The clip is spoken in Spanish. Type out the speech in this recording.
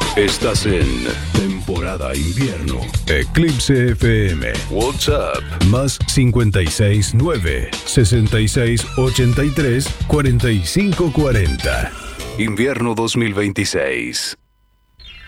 Estás en temporada invierno. Eclipse FM. WhatsApp más 569 6683 4540. Invierno 2026.